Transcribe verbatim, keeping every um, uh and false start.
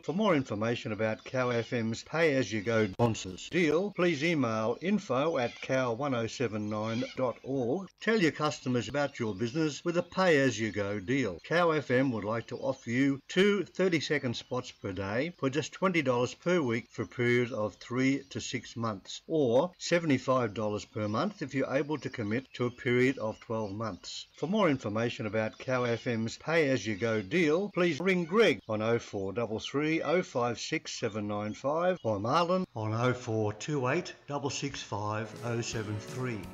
For more information about Cow F M's pay-as-you-go sponsors deal, please email info at cow one oh seven nine dot org. Tell your customers about your business with a pay-as-you-go deal. Cow F M would like to offer you two thirty-second spots per day for just twenty dollars per week for a period of three to six months, or seventy-five dollars per month if you're able to commit to a period of twelve months. For more information about Cow F M's pay-as-you-go deal, please ring Greg on oh four three three, oh five six, seven nine five or Marlon on oh four two eight, six six five, oh seven three.